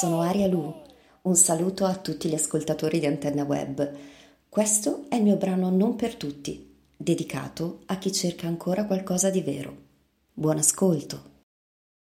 sono Aria Lu. Un saluto a tutti gli ascoltatori di Antenna Web. Questo è il mio brano Non per tutti, dedicato a chi cerca ancora qualcosa di vero. Buon ascolto.